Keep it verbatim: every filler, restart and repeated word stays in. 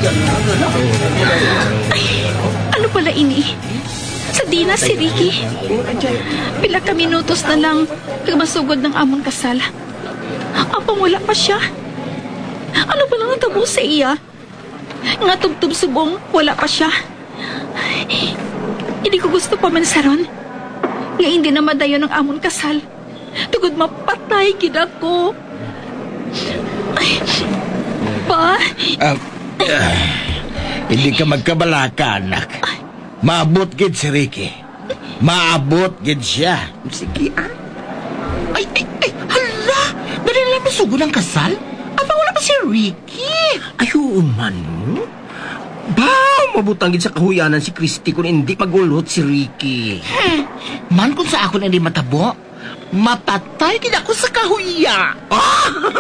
Ay, ano pala ini? Sa Dina si Ricky. Pila ka minutos na lang kamasugod ng amon kasal. Apang wala pa siya. Ano ba lang natabo sa iya? Nga tubtub subong, wala pa siya. Hindi ko gusto pa man saron. Nga hindi na madayo ng amon kasal. Tugod mapatay gid ako. Ay, pa? Uh, uh, hindi ka magkabalaka, anak. Maabot gid si Ricky. Maabot gid siya. Sige, ah. Ay, ay, ay, hala! Dali lang masugo ng kasal? Aba, wala pa si Ricky. Ayo, man mo. Ba, mabutang gid sa kahuyanan si Christy kung hindi magulot si Ricky. Hmm. Man kung sa ako na hindi matabo, mapatay gid ako sa kahuya. Ah!